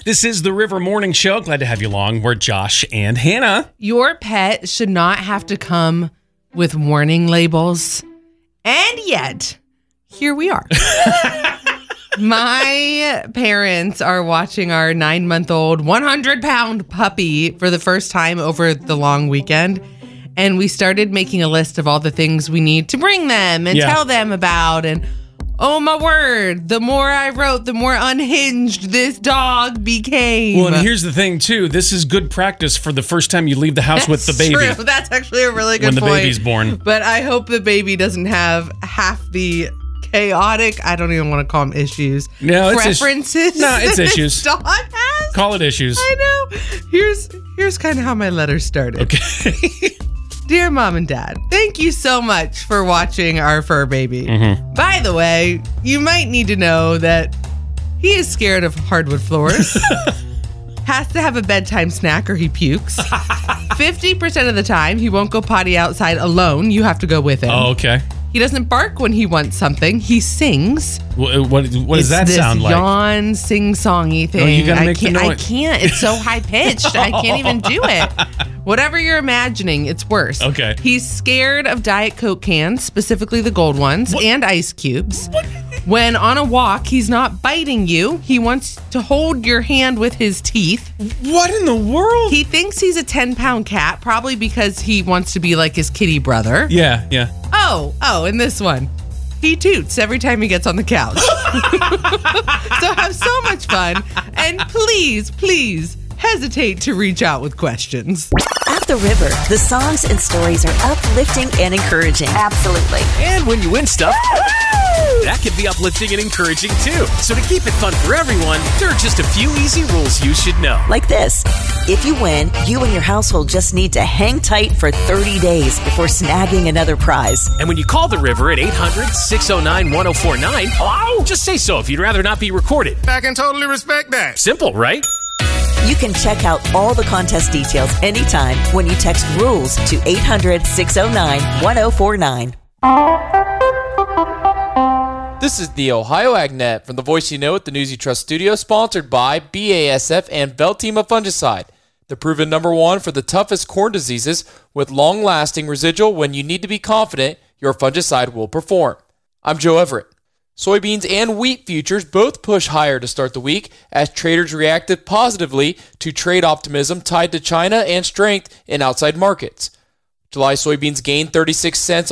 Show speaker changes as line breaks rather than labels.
This is the River Morning Show. Glad to have you along. We're Josh and Hannah.
Your pet should not have to come with warning labels. And yet, here we are. My parents are watching our 9-month-old 100-pound puppy for the first time over the long weekend. And we started making a list of all the things we need to bring them and tell them about. And oh my word, the more I wrote, the more unhinged this dog became.
Well, and here's the thing, too. This is good practice for the first time you leave the house with the baby.
True. That's actually a really good
point. When the
point.
baby's born.
But I hope the baby doesn't have half the chaotic, I don't even want to call them issues.
No,
preferences.
It's issues.
This dog has.
Call it issues.
I know. Here's kind of how my letter started.
Okay.
Dear Mom and Dad, thank you so much for watching our fur baby.
Mm-hmm.
By the way, you might need to know that he is scared of hardwood floors. Has to have a bedtime snack or he pukes. 50% of the time, he won't go potty outside alone. You have to go with him.
Oh, okay.
He doesn't bark when he wants something. He sings.
What does that sound like?
Yawn, sing-songy thing.
No, you gotta make the noise.
I can't. It's so high-pitched. I can't even do it. Whatever you're imagining, it's worse.
Okay.
He's scared of Diet Coke cans, specifically the gold ones, and ice cubes.
What?
When on a walk, he's not biting you. He wants to hold your hand with his teeth.
What in the world?
He thinks he's a 10-pound cat, probably because he wants to be like his kitty brother.
Yeah.
Oh, and this one. He toots every time he gets on the couch. So have so much fun. And please hesitate to reach out with questions.
At the River, the songs and stories are uplifting and encouraging.
Absolutely.
And when you win stuff, that can be uplifting and encouraging too. So to keep it fun for everyone, there are just a few easy rules you should know.
Like this. If you win, you and your household just need to hang tight for 30 days before snagging another prize.
And when you call the River at 800-609-1049, just say so if you'd rather not be recorded.
I can totally respect that.
Simple, right?
You can check out all the contest details anytime when you text RULES to 800-609-1049.
This is the Ohio AgNet from the Voice You Know at the News You Trust studio, sponsored by BASF and Veltima Fungicide, the proven #1 for the toughest corn diseases with long-lasting residual when you need to be confident your fungicide will perform. I'm Joe Everett. Soybeans and wheat futures both push higher to start the week as traders reacted positively to trade optimism tied to China and strength in outside markets. July soybeans gained 36 cents